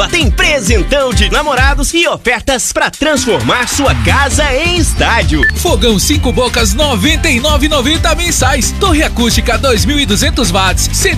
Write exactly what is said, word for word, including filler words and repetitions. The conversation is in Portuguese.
Nova tem presentão de namorados e ofertas para transformar sua casa em estádio. Fogão cinco bocas noventa e nove reais e noventa centavos mensais. Torre acústica dois mil e duzentos watts.